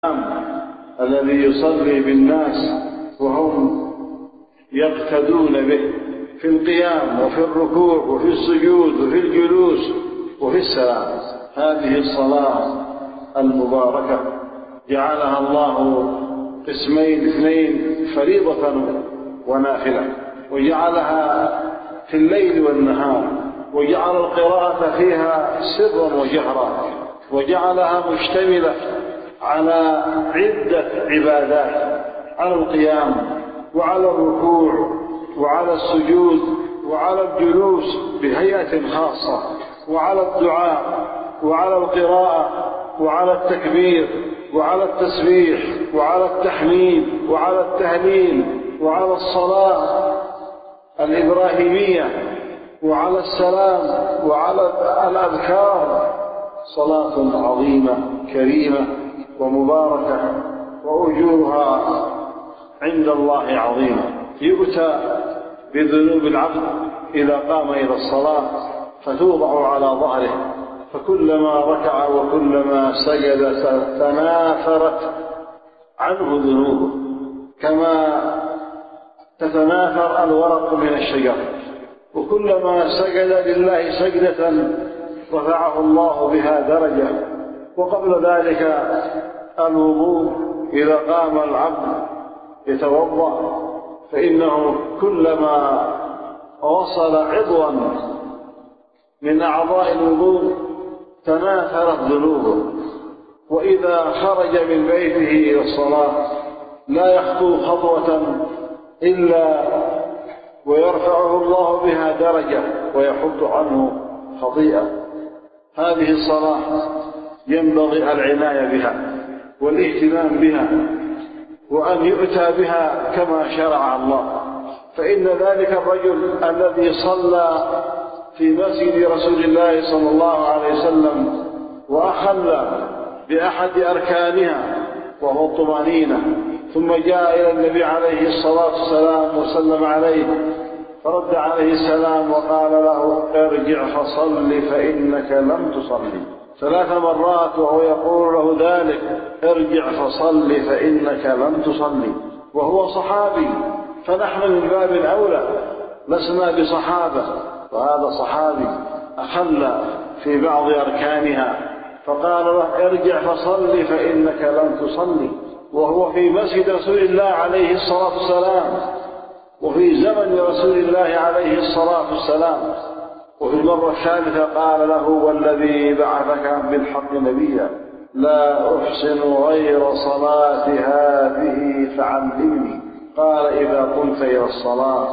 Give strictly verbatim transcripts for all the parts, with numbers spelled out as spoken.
الذي يصلي بالناس وهم يقتدون به في القيام وفي الركوع وفي السجود وفي الجلوس وفي السلام. هذه الصلاة المباركة جعلها الله قسمين اثنين، فريضة ونافلة، وجعلها في الليل والنهار، وجعل القراءة فيها سرا وجهرا، وجعلها مشتملة على عدة عبادات، على القيام وعلى الركوع وعلى السجود وعلى الجلوس بهيئة خاصة، وعلى الدعاء وعلى القراءة وعلى التكبير وعلى التسبيح وعلى التحميد وعلى التهليل وعلى الصلاة الإبراهيمية وعلى السلام وعلى الأذكار. صلاة عظيمة كريمة ومباركة، وأجورها عند الله عظيمة. يؤتى بذنوب العبد إذا قام إلى الصلاة فتوضع على ظهره، فكلما ركع وكلما سجد تناثرت عنه ذنوبه كما تتناثر الورق من الشجر، وكلما سجد لله سجدة رفعه الله بها درجة. وقبل ذلك الوضوء، إذا قام العبد يتوضأ فإنه كلما وصل عضوا من أعضاء الوضوء تناثرت ذنوبه، وإذا خرج من بيته إلى الصلاة لا يخطو خطوة إلا ويرفعه الله بها درجة ويحط عنه خطيئة. هذه الصلاة ينبغي العناية بها والاهتمام بها، وأن يؤتى بها كما شرع الله. فإن ذلك الرجل الذي صلى في مسجد رسول الله صلى الله عليه وسلم وأخل بأحد أركانها وهو الطمأنينة، ثم جاء إلى النبي عليه الصلاة والسلام وسلم عليه، فرد عليه السلام وقال له: ارجع فصل فإنك لم تصلي. ثلاث مرات وهو يقول له ذلك: ارجع فصل فإنك لم تصلي، وهو صحابي، فنحن من باب الأولى لسنا بصحابة، وهذا صحابي أخل في بعض أركانها، فقال له: ارجع فصل فإنك لم تصلي، وهو في مسجد رسول الله عليه الصلاة والسلام، وفي زمن رسول الله عليه الصلاة والسلام. وفي المرة الثالثة قال له: والذي بعثك بالحق نبيا لا أحسن غير صلاة هذه فعلمني. قال: إذا قمت إلى الصلاة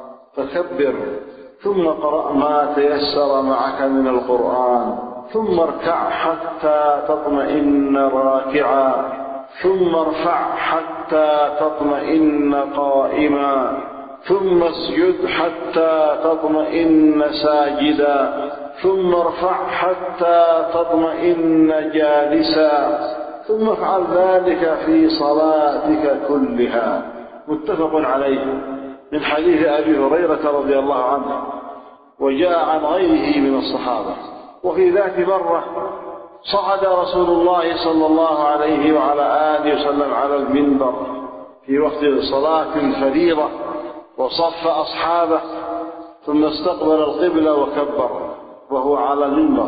فكبر، ثم اقرأ ما تيسر معك من القرآن، ثم اركع حتى تطمئن راكعا، ثم ارفع حتى تطمئن قائما، ثم اسجد حتى تطمئن ساجدا، ثم ارفع حتى تطمئن جالسا، ثم افعل ذلك في صلاتك كلها. متفق عليه من حديث أبي هريرة رضي الله عنه، وجاء عن غيره من الصحابة. وفي ذات مرة صعد رسول الله صلى الله عليه وعلى آله وسلم على المنبر في وقت صلاة الفريضة، وصف أصحابه، ثم استقبل القبلة وكبر وهو على المنبر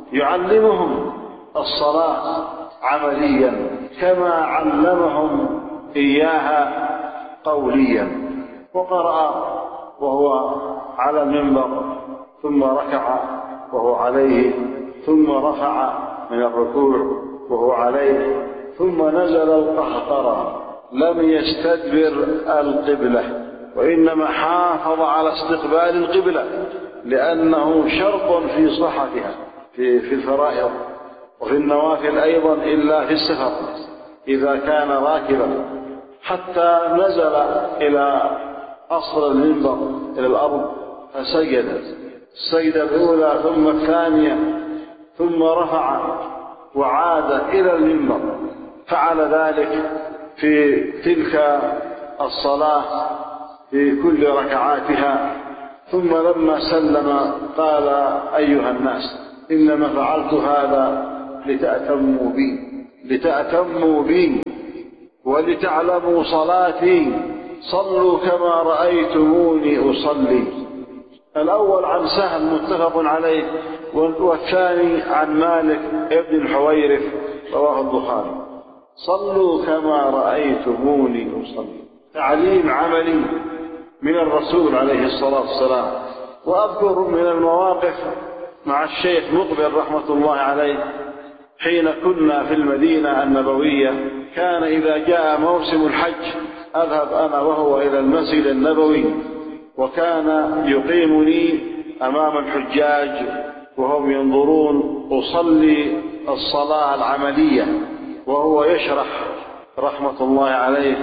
يعلمهم الصلاة عمليا كما علمهم إياها قوليا. وقرأ وهو على المنبر، ثم ركع وهو عليه، ثم رفع من الركوع وهو عليه، ثم نزل القهقرة، لم يستدبر القبلة، وإنما حافظ على استقبال القبلة، لأنه شرط في صحتها في, في الفرائض وفي النوافل أيضا، إلا في السفر إذا كان راكبا. حتى نزل إلى أصل المنبر إلى الأرض فسجد السجدة الأولى ثم الثانية، ثم رفع وعاد إلى المنبر. فعل ذلك في تلك الصلاة في كل ركعاتها. ثم لما سلم قال: أيها الناس، إنما فعلت هذا لتأتموا بي، لتأتموا بي ولتعلموا صلاتي صلوا كما رأيتموني أصلي. الأول عن سهل متفق عليه، والثاني عن مالك ابن الحويرث رواه البخاري. صلوا كما رأيتموني أصلي، تعليم عملي من الرسول عليه الصلاة والسلام. وأذكر من المواقف مع الشيخ مقبل رحمة الله عليه حين كنا في المدينة النبوية، كان إذا جاء موسم الحج أذهب أنا وهو إلى المسجد النبوي، وكان يقيمني أمام الحجاج وهم ينظرون أصلي الصلاة العملية، وهو يشرح رحمة الله عليه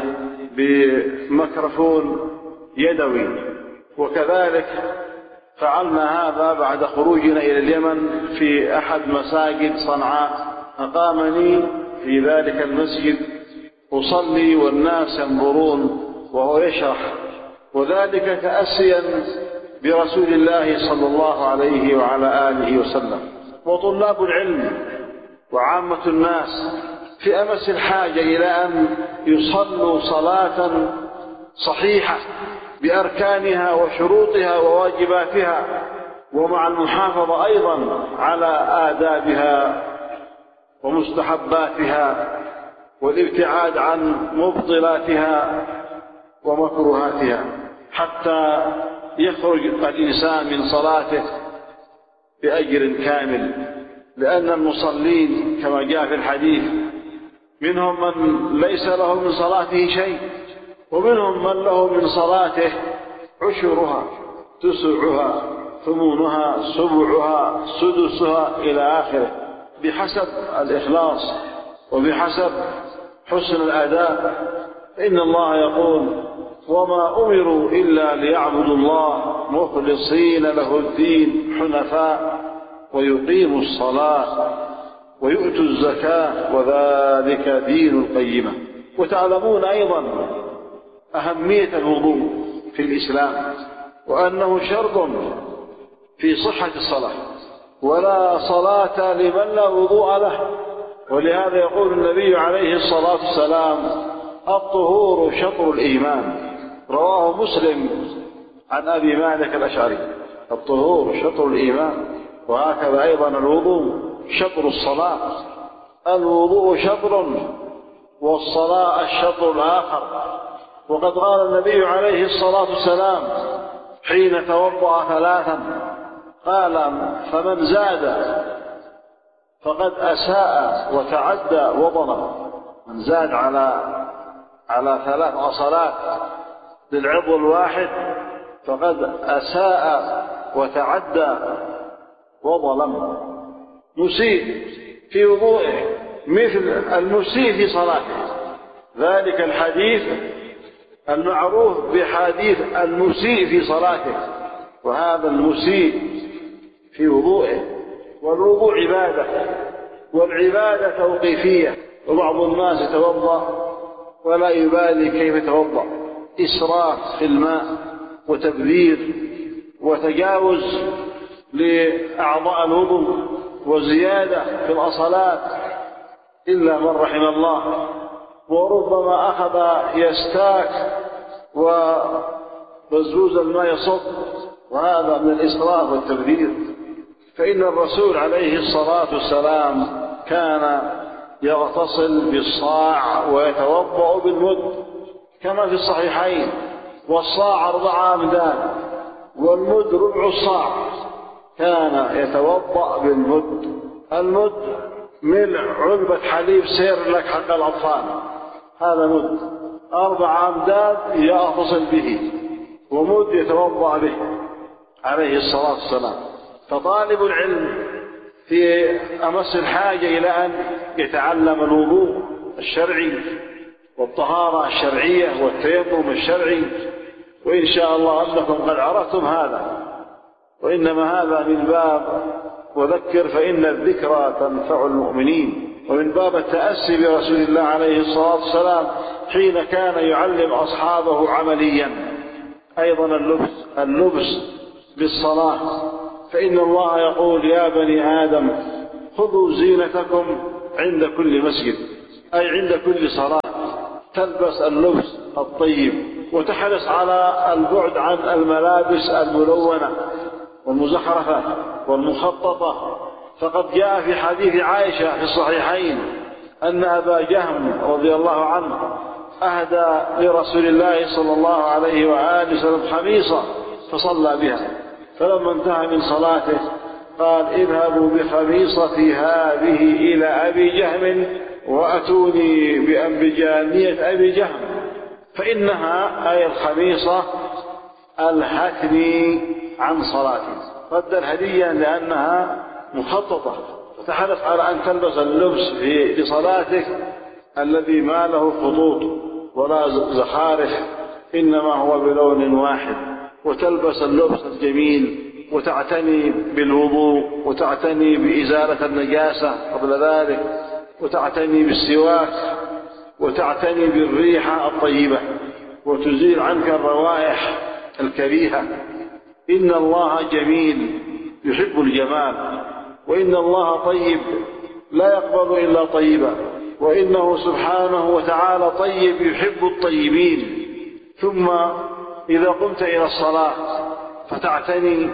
بميكروفون يدوي. وكذلك فعلنا هذا بعد خروجنا إلى اليمن في أحد مساجد صنعاء، أقامني في ذلك المسجد أصلي والناس ينظرون وهو يشرح، وذلك تأسيا برسول الله صلى الله عليه وعلى آله وسلم. وطلاب العلم وعامة الناس في أمس الحاجة إلى أن يصلوا صلاة صحيحة بأركانها وشروطها وواجباتها، ومع المحافظة أيضا على آدابها ومستحباتها والابتعاد عن مبطلاتها ومكروهاتها، حتى يخرج الإنسان من صلاته بأجر كامل. لأن المصلين كما جاء في الحديث منهم من ليس له من صلاته شيء، ومنهم من له من صلاته عشرها تسعها ثمونها سبعها سدسها إلى آخره، بحسب الإخلاص وبحسب حسن الأداء. إن الله يقول: وما أمروا إلا ليعبدوا الله مخلصين له الدين حنفاء ويقيموا الصلاة ويؤتوا الزكاة وذلك دين القيمة. وتعلمون أيضا أهمية الوضوء في الإسلام، وأنه شرط في صحة الصلاة، ولا صلاة لمن لا وضوء له. ولهذا يقول النبي عليه الصلاة والسلام: الطهور شطر الإيمان. رواه مسلم عن أبي مالك الأشعري: الطهور شطر الإيمان. وهكذا أيضا الوضوء شطر الصلاة. الوضوء شطر والصلاة الشطر الآخر. وقد قال النبي عليه الصلاة والسلام حين توضأ ثلاثا قال: فمن زاد فقد أساء وتعدى وظلم. من زاد على على ثلاث أصلات للعضو الواحد فقد أساء وتعدى وظلم. مسيء في وضوئه مثل المسيء في صلاته، ذلك الحديث المعروف بحديث المسيء في صلاته. وهذا المسيء في وضوئه، والوضوء عبادة، والعبادة توقيفية. وبعض الناس يتوضأ ولا يبالي كيف يتوضأ، إسراف في الماء وتبذير وتجاوز لأعضاء الوضوء وزيادة في الأصلات إلا من رحم الله. وربما أخذ يستاك وبزوز الماء يصب، وهذا من الإسراف والتبذير. فإن الرسول عليه الصلاة والسلام كان يغتسل بالصاع ويتوضأ بالمد كما في الصحيحين، والصاع أربعة أمداد والمد ربع الصاع، كان يتوضأ بالمد. المد ملء علبة حليب سير لك حق الأطفال، هذا مد. أربع أمداد يغتسل به، ومد يتوضأ به عليه الصلاة والسلام. فطالب العلم في أمس الحاجة إلى أن يتعلم الوضوء الشرعي والطهارة الشرعية والتيمم الشرعي. وإن شاء الله أنكم قد عرفتم هذا، وإنما هذا من باب وذكر فإن الذكرى تنفع المؤمنين، ومن باب التأسي برسول الله عليه الصلاة والسلام حين كان يعلم أصحابه عمليا. أيضا اللبس اللبس بالصلاة، فإن الله يقول: يا بني آدم خذوا زينتكم عند كل مسجد. أي عند كل صلاة تلبس اللبس الطيب، وتحرص على البعد عن الملابس الملونة والمزخرفة والمخططة. فقد جاء في حديث عائشة في الصحيحين أن أبا جهم رضي الله عنه أهدى لرسول الله صلى الله عليه وآله وسلم خميصة فصلى بها، فلما انتهى من صلاته قال: اذهبوا بخميصتي هذه إلى أبي جهم وأتوني بأنبجانية أبي جهم، فإنها أي الخميصة ألهتني عن صلاتي. رد الهدية لأنها مخططة، فتحرص على أن تلبس اللبس في صلاتك الذي ما له خطوط ولا زخارف، إنما هو بلون واحد، وتلبس اللبس الجميل، وتعتني بالوضوء، وتعتني بإزالة النجاسة قبل ذلك، وتعتني بالسواك، وتعتني بالريحة الطيبة، وتزيل عنك الروائح الكريهة. إن الله جميل يحب الجمال، وإن الله طيب لا يقبل إلا طيبا، وإنه سبحانه وتعالى طيب يحب الطيبين. ثم إذا قمت إلى الصلاة فتعتني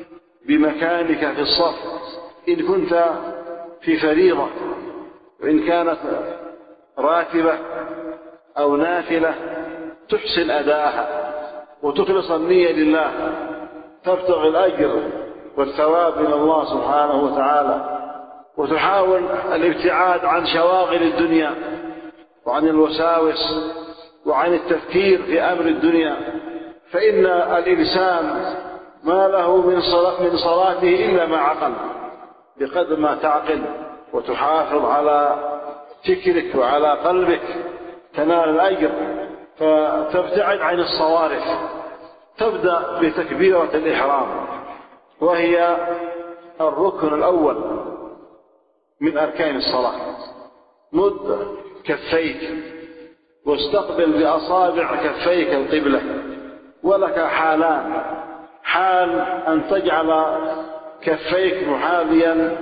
بمكانك في الصف إن كنت في فريضة، وإن كانت راتبة أو نافلة تحسن أداءها وتخلص النية لله، تبتغي الأجر والثواب من الله سبحانه وتعالى، وتحاول الابتعاد عن شواغل الدنيا وعن الوساوس وعن التفكير في أمر الدنيا، فإن الإنسان ما له من صلاته إلا ما عقل، بقدر ما تعقل وتحافظ على فكرك وعلى قلبك تنال الأجر. فتبتعد عن الصوارف. تبدأ بتكبيرة الإحرام، وهي الركن الأول من أركان الصلاة. مد كفيك واستقبل بأصابع كفيك القبلة، ولك حالان: حال أن تجعل كفيك محاذيا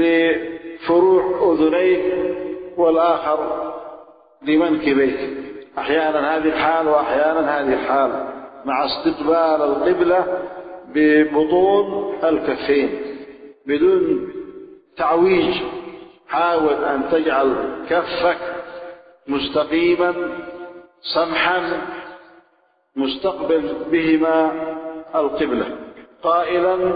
لفروع أذنيك، والآخر لمنكبيك، أحيانا هذه الحال وأحيانا هذه الحال، مع استقبال القبلة ببطون الكفين بدون تعويج. حاول أن تجعل كفك مستقيما سمحا مستقبل بهما القبلة، قائلا: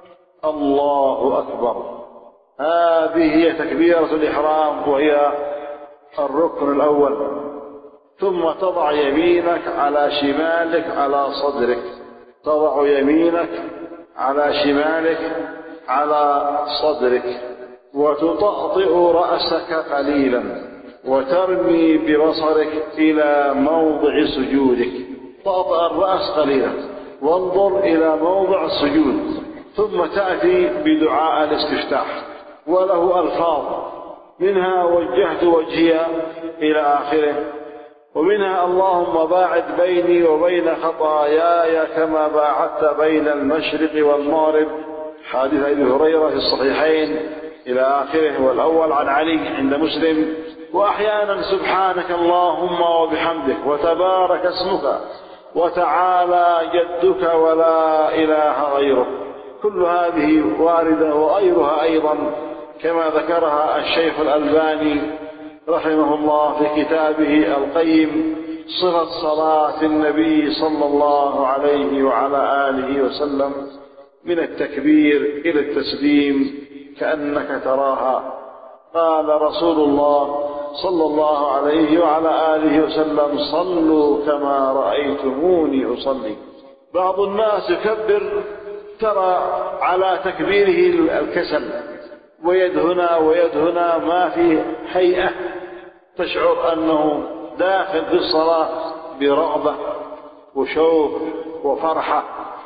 الله أكبر. هذه هي تكبيرة الإحرام، وهي الركن الأول. ثم تضع يمينك على شمالك على صدرك، تضع يمينك على شمالك على صدرك، وتطأطئ رأسك قليلا، وترمي ببصرك إلى موضع سجودك. طأطئ الرأس قليلا وانظر إلى موضع السجود، ثم تأتي بدعاء الاستفتاح، وله ألفاظ، منها: وجهت وجهي إلى آخره، ومنها: اللهم باعد بيني وبين خطاياي كما باعدت بين المشرق والمغرب، حديث أبي هريرة في الصحيحين إلى آخره، والأول عن علي عند مسلم. وأحيانا: سبحانك اللهم وبحمدك، وتبارك اسمك، وتعالى جدك، ولا إله غيرك. كل هذه واردة، وغيرها أيضا كما ذكرها الشيخ الألباني رحمه الله في كتابه القيم صفة صلاة النبي صلى الله عليه وعلى آله وسلم، من التكبير إلى التسليم كأنك تراها. قال رسول الله صلى الله عليه وعلى آله وسلم: صلوا كما رأيتموني أصلي. بعض الناس يكبر ترى على تكبيره الكسل، ويد هنا ويد هنا، ما في هيئة تشعر أنه داخل في الصلاة برغبة وشوق وفرحة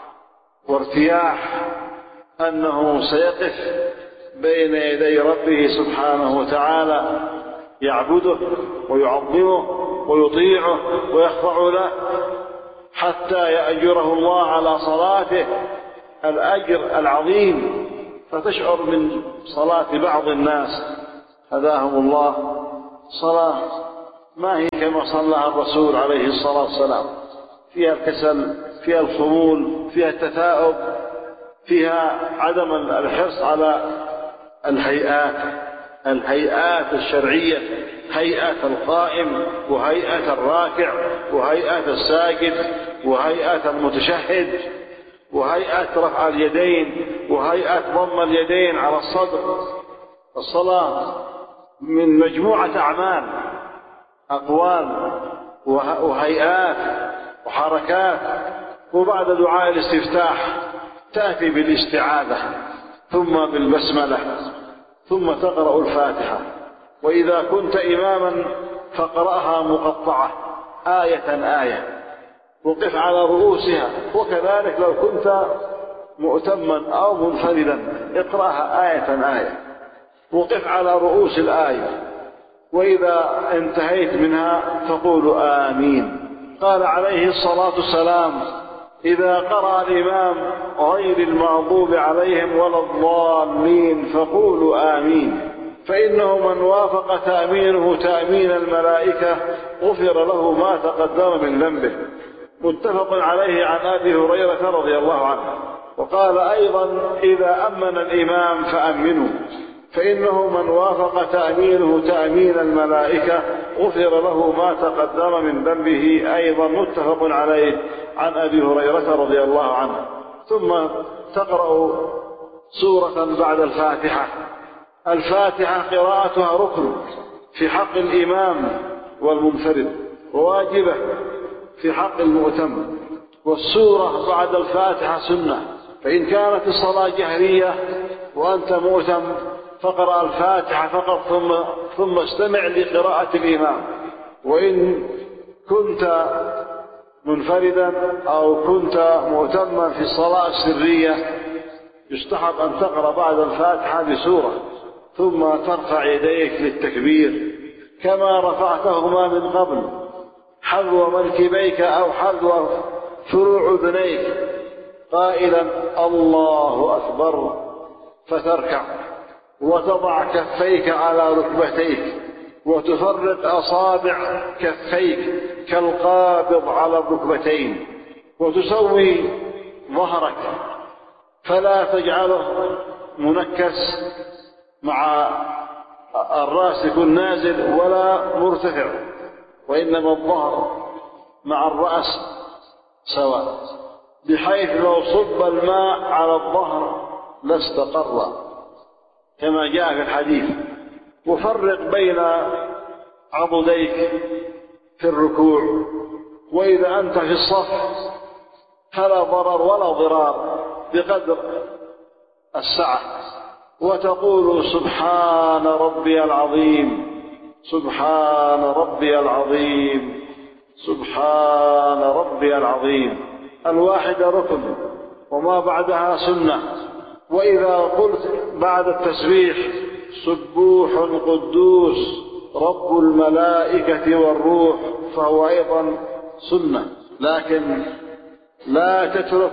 وارتياح، أنه سيقف بين يدي ربه سبحانه وتعالى يعبده ويعظمه ويطيعه ويخضع له حتى يأجره الله على صلاته الأجر العظيم. فتشعر من صلاة بعض الناس هداهم الله صلاة ما هي كما صلىها الرسول عليه الصلاة والسلام، فيها الكسل، فيها الخمول، فيها التثاؤب، فيها عدم الحرص على الهيئات الهيئات الشرعية، هيئة القائم وهيئة الراكع وهيئة الساجد وهيئة المتشهد وهيئة رفع اليدين وهيئة ضم اليدين على الصدر. الصلاة من مجموعة أعمال، أقوال وهيئات وحركات. وبعد دعاء الاستفتاح تأتي بالاستعاذة ثم بالبسملة ثم تقرأ الفاتحة. وإذا كنت إماما فقرأها مقطعة آية آية وقف على رؤوسها، وكذلك لو كنت مؤتما أو منفردا اقرأها آية آية وقف على رؤوس الآية، وإذا انتهيت منها تقول آمين. قال عليه الصلاة والسلام: إذا قرأ الإمام غير المغضوب عليهم ولا الضالين فقولوا آمين، فإنه من وافق تأمينه تأمين الملائكة غفر له ما تقدم من ذنبه. متفق عليه عن أبي هريرة رضي الله عنه. وقال أيضا: إذا أمن الإمام فأمنوا، فإنه من وافق تأمينه تأمين الملائكة غفر له ما تقدم من ذنبه. أيضا متفق عليه عن أبي هريرة رضي الله عنه. ثم تقرأ سورة بعد الفاتحة. الفاتحة قراءتها ركن في حق الإمام والمنفرد، وواجبة في حق المؤتم. والسورة بعد الفاتحة سنة، فإن كانت الصلاة جهرية وأنت مؤتم فقرأ الفاتحة فقط ثم ثم استمع لقراءة الإمام. وإن كنت منفردا أو كنت مؤتما في الصلاة السرية يستحب أن تقرأ بعد الفاتحة بسورة ثم ترفع يديك للتكبير كما رفعتهما من قبل، حذو منكبيك أو حذو فروع أذنيك، قائلا الله أكبر، فتركع وتضع كفيك على ركبتيك وتفرق أصابع كفيك كالقابض على الركبتين، وتسوي ظهرك فلا تجعله منكس مع الرأس يكون نازل ولا مرتفع، وإنما الظهر مع الرأس سواء، بحيث لو صب الماء على الظهر لاستقر كما جاء في الحديث. وفرق بين عضديك في الركوع، وإذا أنت في الصف فلا ضرر ولا ضرار بقدر السعة، وتقول سبحان ربي العظيم سبحان ربي العظيم سبحان ربي العظيم. الواحدة ركن وما بعدها سنة. وإذا قلت بعد التسبيح سبوح قدوس رب الملائكة والروح فهو أيضا سنة، لكن لا تترك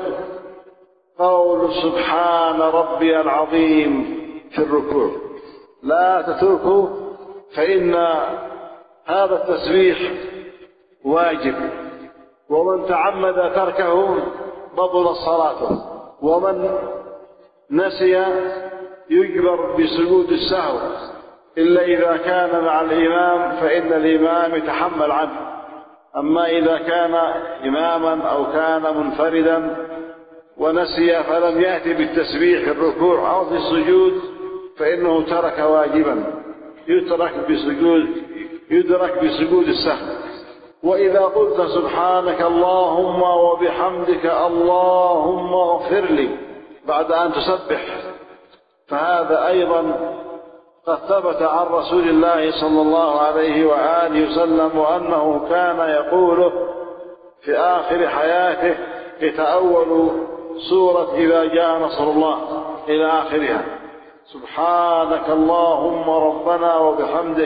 قول سبحان ربي العظيم في الركوع، لا تتركه، فإن هذا التسبيح واجب، ومن تعمد تركه بطل صلاته. ومن نسي يجبر بسجود السهو إلا إذا كان مع الإمام فإن الإمام يتحمل عنه. أما إذا كان إماما أو كان منفردا ونسي فلم يأتي بالتسبيح في الركوع أو في السجود فإنه ترك واجبا يترك بسجود يدرك بسجود السهو. وإذا قلت سبحانك اللهم وبحمدك اللهم اغفر لي بعد أن تسبح فهذا أيضا قد ثبت عن رسول الله صلى الله عليه وآله وسلم وأنه كان يقوله في آخر حياته يتأول سورة إذا جاء نصر الله إلى آخرها: سبحانك اللهم ربنا وبحمدك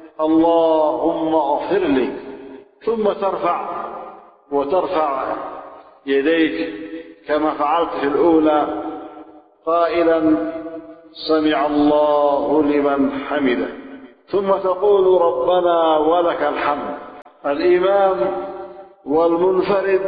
اللهم اغفر لي، ثم ترفع وترفع يديك كما فعلت في الأولى قائلا سمع الله لمن حمده، ثم تقول ربنا ولك الحمد. الإمام والمنفرد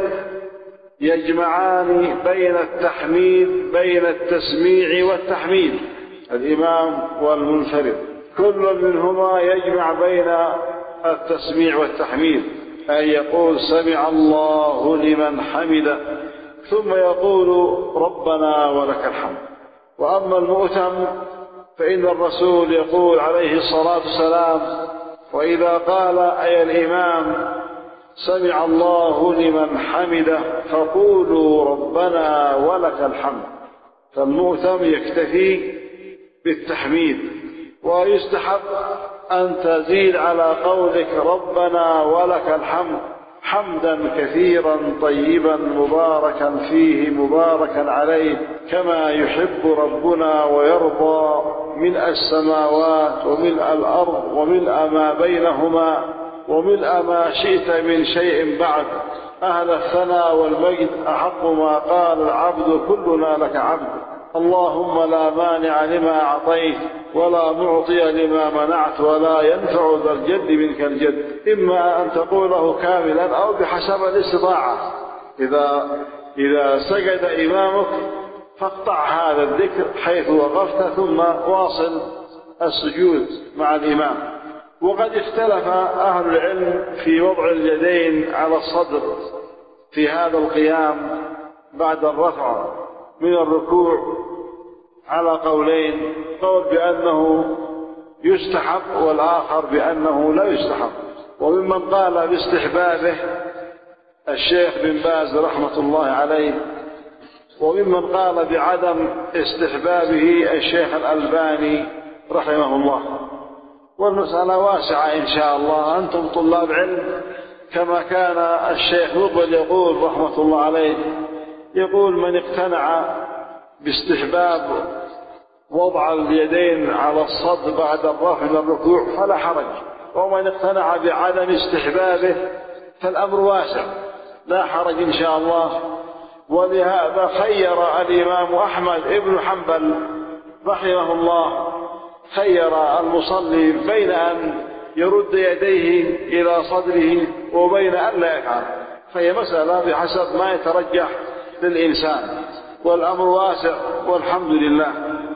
يجمعان بين التحميد بين التسميع والتحميد. الإمام والمنفرد كل منهما يجمع بين التسميع والتحميد، أن يقول سمع الله لمن حمده ثم يقول ربنا ولك الحمد. وأما المؤتم فإن الرسول يقول عليه الصلاة والسلام: وإذا قال أي الإمام سمع الله لمن حمده فقولوا ربنا ولك الحمد. فالمؤتم يكتفي بالتحميد، ويستحب أن تزيد على قولك ربنا ولك الحمد حمدا كثيرا طيبا مباركا فيه مباركا عليه، كما يحب ربنا ويرضى ملء السماوات وملء الأرض وملء ما بينهما وملء ما شئت من شيء بعد. أهل الثناء والمجد أحق ما قال العبد كلنا لك عبد. اللهم لا مانع لما أعطيت ولا معطي لما منعت ولا ينفع ذا الجد منك الجد. إما أن تقوله كاملا أو بحسب الاستطاعة. إذا إذا سجد إمامك فاقطع هذا الذكر حيث وقفت ثم واصل السجود مع الإمام. وقد اختلف أهل العلم في وضع اليدين على الصدر في هذا القيام بعد الرفع من الركوع على قولين: قول بأنه يستحب والآخر بأنه لا يستحب. وممن قال باستحبابه الشيخ بن باز رحمة الله عليه، وممن قال بعدم استحبابه الشيخ الألباني رحمه الله. والمسألة واسعة إن شاء الله. أنتم طلاب علم، كما كان الشيخ مقبل يقول رحمة الله عليه، يقول: من اقتنع باستحباب وضع اليدين على الصد بعد الرفع من الركوع فلا حرج، ومن اقتنع بعدم استحبابه فالأمر واسع لا حرج إن شاء الله. ولهذا خير الإمام أحمد ابن حنبل رحمه الله خير المصلي بين أن يرد يديه إلى صدره وبين أن لا يفعل، فهي مسألة بحسب ما يترجح للإنسان، والأمر واسع والحمد لله.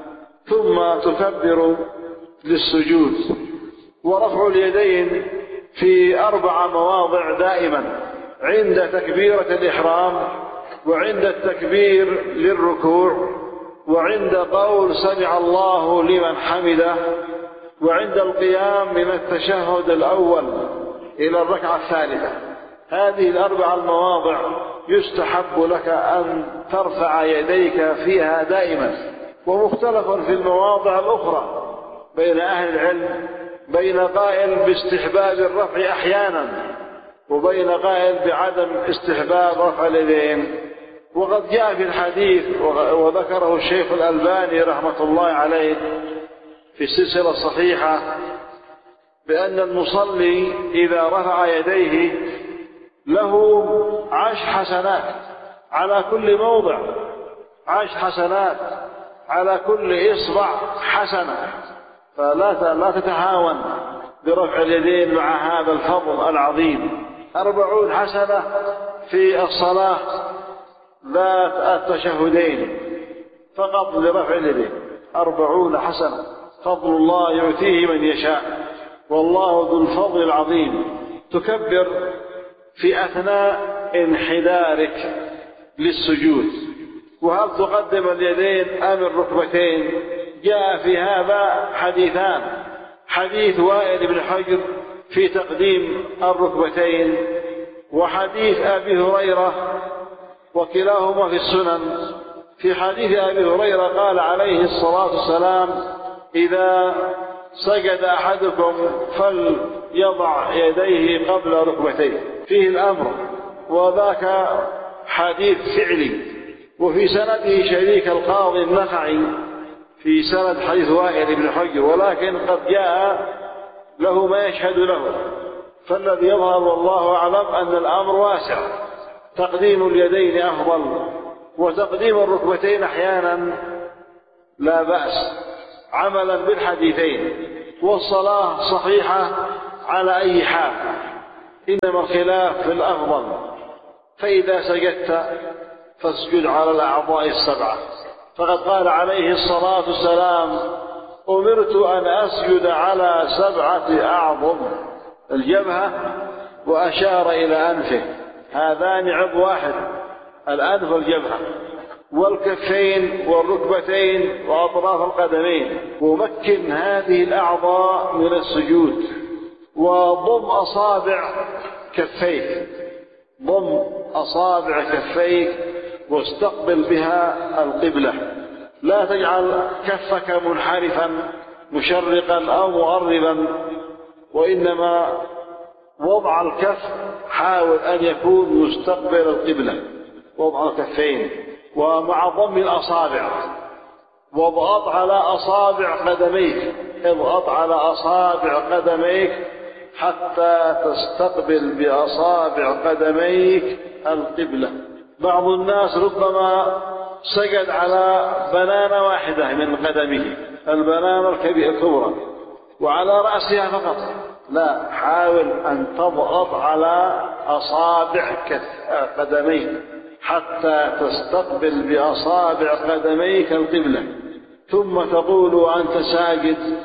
ثم تكبر للسجود. ورفع اليدين في أربع مواضع دائما: عند تكبيرة الإحرام، وعند التكبير للركوع، وعند قول سمع الله لمن حمده، وعند القيام من التشهد الأول إلى الركعة الثالثة. هذه الأربع المواضع يستحب لك أن ترفع يديك فيها دائما. ومختلف في المواضع الأخرى بين أهل العلم، بين قائل باستحباب الرفع أحيانا وبين قائل بعدم استحباب رفع اليدين. وقد جاء في الحديث وذكره الشيخ الألباني رحمة الله عليه في السلسلة الصحيحة بأن المصلي إذا رفع يديه له عشر حسنات على كل موضع، عشر حسنات على كل إصبع حسنة. فلا لا تتهاون برفع اليدين مع هذا الفضل العظيم. أربعون حسنة في الصلاة ذات التشهدين فقط لرفع اليدين، أربعون حسنة. فضل الله يؤتيه من يشاء والله ذو الفضل العظيم. تكبر في أثناء انحدارك للسجود. وهل تقدم اليدين أم الركبتين؟ جاء في هذا حديثان: حديث وائل بن حجر في تقديم الركبتين، وحديث أبي هريرة، وكلاهما في السنن. في حديث أبي هريرة قال عليه الصلاة والسلام: إذا سجد أحدكم فليضع يديه قبل ركبتيه. فيه الأمر، وذاك حديث فعلي. وفي سنده شريك القاضي النخعي في سند حديث وائل بن حجر، ولكن قد جاء له ما يشهد له. فالذي يظهر والله أعلم أن الأمر واسع، تقديم اليدين أفضل، وتقديم الركبتين أحيانا لا بأس، عملا بالحديثين. والصلاة صحيحة على أي حال، إنما الخلاف في الأفضل. فإذا سجدت فاسجد على الأعضاء السبعة، فقد قال عليه الصلاة والسلام: أمرت أن أسجد على سبعة أعظم، الجبهة، وأشار إلى أنفه، هذان عضو واحد، الأنف والجبهة، والكفين والركبتين وأطراف القدمين، ومكن هذه الأعضاء من السجود، وضم أصابع كفيك، ضم أصابع كفيك واستقبل بها القبلة، لا تجعل كفك منحرفا مشرقا أو مغربا، وإنما وضع الكف حاول أن يكون مستقبل القبلة، وضع الكفين، ومع ضم الأصابع، واضغط على أصابع قدميك، اضغط على أصابع قدميك حتى تستقبل بأصابع قدميك القبلة. بعض الناس ربما سجد على بنانة واحدة من قدمه، البنانة الكبرى، وعلى رأسها فقط، لا، حاول أن تضغط على أصابع قدميك حتى تستقبل بأصابع قدميك القبلة، ثم تقول وأنت ساجد: